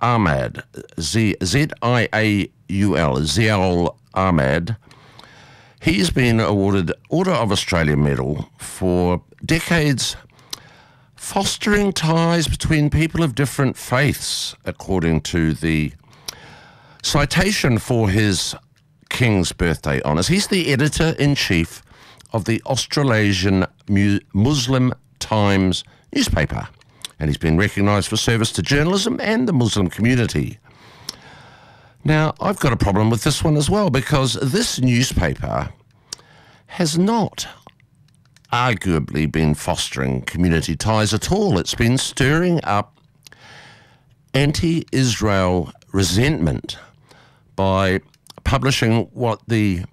Ahmad, Z-I-A-U-L, Ziaul Ahmad. He's been awarded Order of Australia Medal for decades fostering ties between people of different faiths, according to the citation for his King's Birthday Honours. He's the editor-in-chief of the Australasian Muslim Times newspaper, and he's been recognised for service to journalism and the Muslim community. Now, I've got a problem with this one as well, because this newspaper has not arguably been fostering community ties at all. It's been stirring up anti-Israel resentment by publishing what the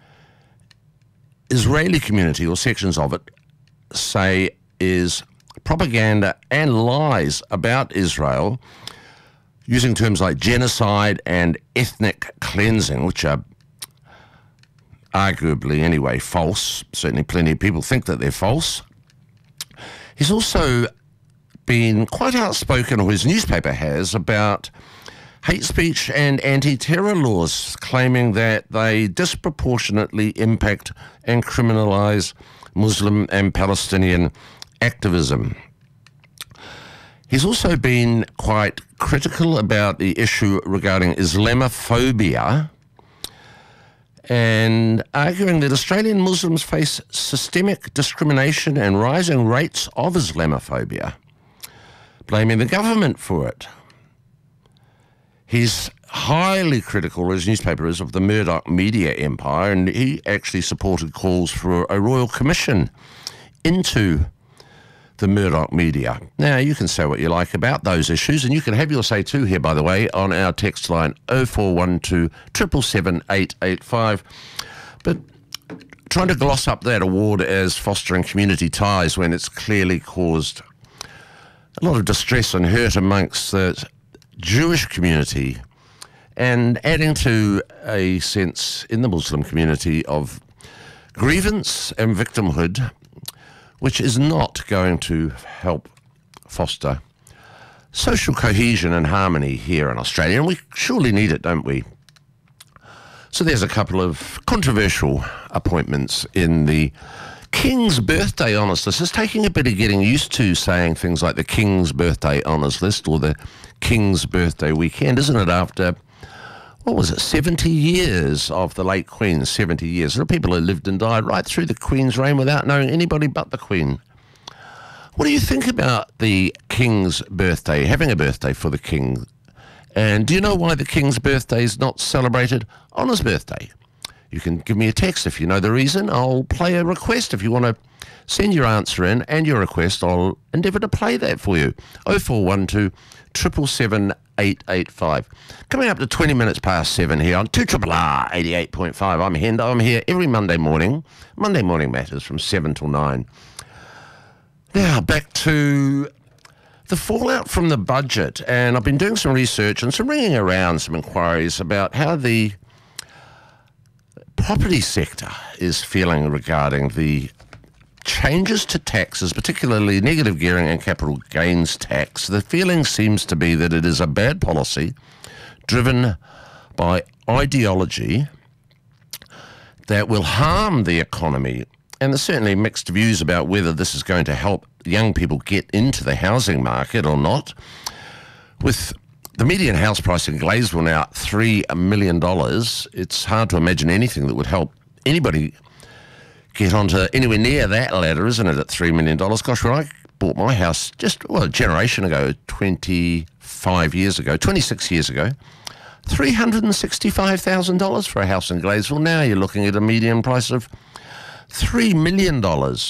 Israeli community, or sections of it, say is propaganda and lies about Israel, using terms like genocide and ethnic cleansing, which are arguably anyway false. Certainly plenty of people think that they're false. He's also been quite outspoken, or his newspaper has, about hate speech and anti-terror laws, claiming that they disproportionately impact and criminalise Muslim and Palestinian activism. He's also been quite critical about the issue regarding Islamophobia, and arguing that Australian Muslims face systemic discrimination and rising rates of Islamophobia, blaming the government for it. He's highly critical, his newspaper is, of the Murdoch media empire, and he actually supported calls for a royal commission into the Murdoch media. Now, you can say what you like about those issues, and you can have your say too here, by the way, on our text line 0412 777 885. But trying to gloss up that award as fostering community ties when it's clearly caused a lot of distress and hurt amongst the Jewish community, and adding to a sense in the Muslim community of grievance and victimhood, which is not going to help foster social cohesion and harmony here in Australia, and we surely need it, don't we? So there's a couple of controversial appointments in the King's Birthday Honours List. It's taking a bit of getting used to saying things like the King's Birthday Honours List or the King's Birthday Weekend, isn't it? After, what was it, 70 years of the late Queen, 70 years. There are people who lived and died right through the Queen's reign without knowing anybody but the Queen. What do you think about the King's birthday, having a birthday for the King? And do you know why the King's birthday is not celebrated on his birthday? You can give me a text if you know the reason. I'll play a request. If you want to send your answer in and your request, I'll endeavour to play that for you. 0412 777 885. Coming up to 20 minutes past 7 here on 2RRR 88.5. I'm Hendo. I'm here every Monday morning. Monday Morning Matters from 7 till 9. Now, back to the fallout from the budget. And I've been doing some research and some ringing around, some inquiries about how the property sector is feeling regarding the changes to taxes, particularly negative gearing and capital gains tax. The feeling seems to be that it is a bad policy driven by ideology that will harm the economy. And there's certainly mixed views about whether this is going to help young people get into the housing market or not. With the median house price in Gladesville now at $3 million, it's hard to imagine anything that would help anybody get onto anywhere near that ladder, isn't it, at $3 million? Gosh, when I bought my house just, a generation ago, 26 years ago, $365,000 for a house in Gladesville. Now you're looking at a median price of $3 million.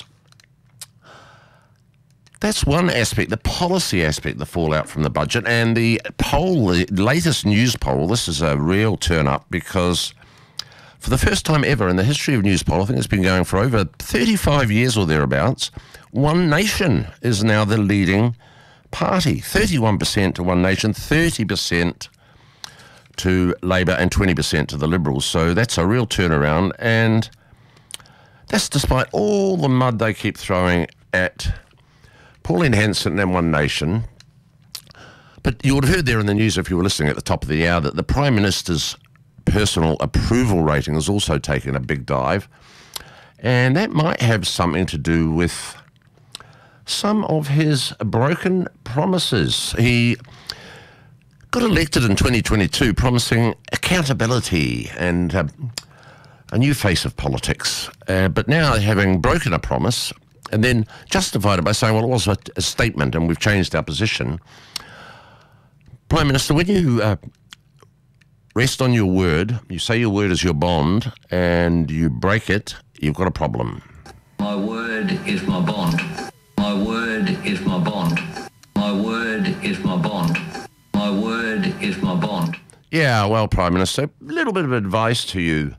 That's one aspect, the policy aspect, the fallout from the budget. And the poll, the latest news poll, this is a real turn-up because for the first time ever in the history of news poll, I think it's been going for over 35 years or thereabouts, One Nation is now the leading party. 31% to One Nation, 30% to Labor and 20% to the Liberals. So that's a real turnaround, and that's despite all the mud they keep throwing at Pauline Hanson and One Nation. But you would have heard there in the news, if you were listening at the top of the hour, that the Prime Minister's personal approval rating has also taken a big dive. And that might have something to do with some of his broken promises. He got elected in 2022 promising accountability and a new face of politics. But now, having broken a promise and then justified it by saying, well, it was a statement and we've changed our position. Prime Minister, when you rest on your word, you say your word is your bond, and you break it, you've got a problem. My word is my bond. My word is my bond. My word is my bond. My word is my bond. Yeah, well, Prime Minister, a little bit of advice to you.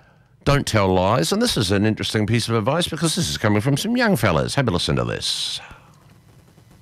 Don't tell lies. And this is an interesting piece of advice because this is coming from some young fellas. Have a listen to this.